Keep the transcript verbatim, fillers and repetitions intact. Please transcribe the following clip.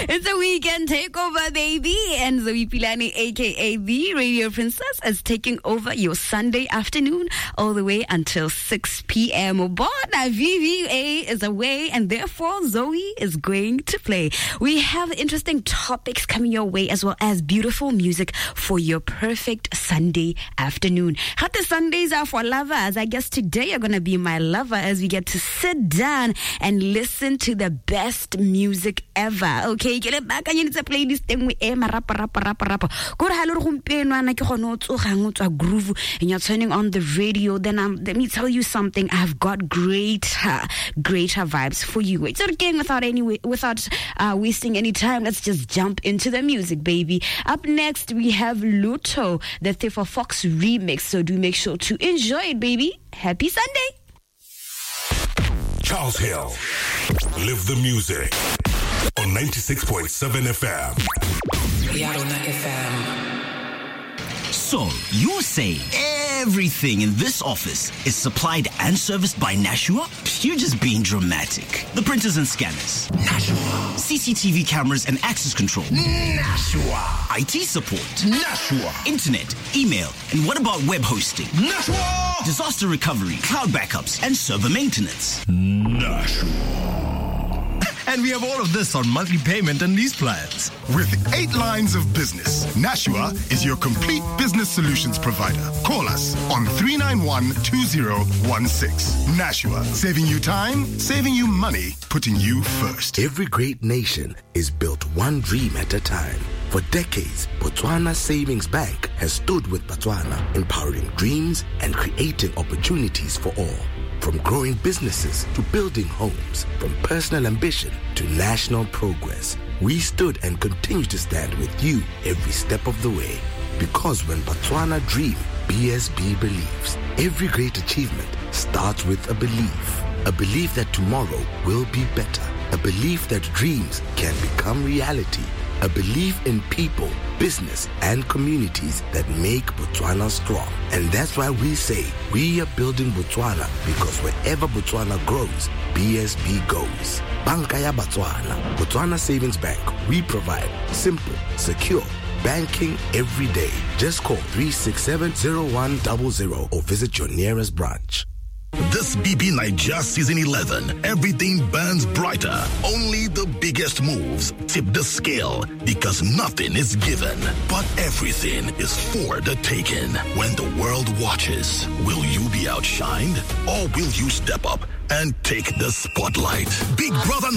It's a weekend takeover, baby. And Zoe Pilani, aka the Radio Princess, is taking over your Sunday afternoon all the way until six p.m. But V V A is away, and therefore Zoe is going to play. We have interesting topics coming your way, as well as beautiful music for your perfect Sunday afternoon. How the Sundays are for lovers. I guess today you're going to be my lover as we get to sit down and listen to the best music ever. Okay, get it back. I need to play this thing with Emma rap rap rap rap. Go to hello rumpeno ke khono tsoga ngotsa groove and you're turning on the radio. Then I'm, let me tell you something. I've got greater greater vibes for you. It's okay without any without uh, wasting any time. Let's just jump into the music, baby. Up next we have Luto, the Thief of Fox remix. So do make sure to enjoy it, baby. Happy Sunday. Charles Hill, live the music on ninety-six point seven F M. Yarona F M. So, you say everything in this office is supplied and serviced by Nashua? You're just being dramatic. The printers and scanners. Nashua. C C T V cameras and access control. Nashua. I T support. Nashua. Internet, email, and what about web hosting? Nashua. Disaster recovery, cloud backups, and server maintenance. Nashua. And we have all of this on monthly payment and lease plans. With eight lines of business, Nashua is your complete business solutions provider. Call us on three nine one, two zero one six. Nashua, saving you time, saving you money, putting you first. Every great nation is built one dream at a time. For decades, Botswana Savings Bank has stood with Botswana, empowering dreams and creating opportunities for all. From growing businesses to building homes, from personal ambition to national progress, we stood and continue to stand with you every step of the way. Because when Botswana dream, B S B believes. Every great achievement starts with a belief. A belief that tomorrow will be better. A belief that dreams can become reality. A belief in people, business, and communities that make Botswana strong. And that's why we say we are building Botswana, because wherever Botswana grows, B S B goes. Banka ya Botswana. Botswana Savings Bank. We provide simple, secure banking every day. Just call three six seven, zero one zero zero or visit your nearest branch. This B B Nigeria Season eleven, everything burns brighter. Only the biggest moves tip the scale, because nothing is given, but everything is for the taking. When the world watches, will you be outshined, or will you step up and take the spotlight? Big Brother